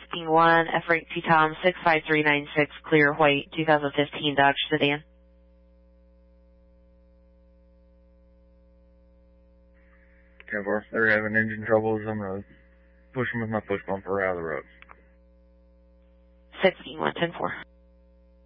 16-1, F-Rank T-Tom 65396, clear white 2015 Dodge sedan. 10-4, they're having engine troubles. I'm going to push them with my push bumper out of the road. 16-1, 10-4.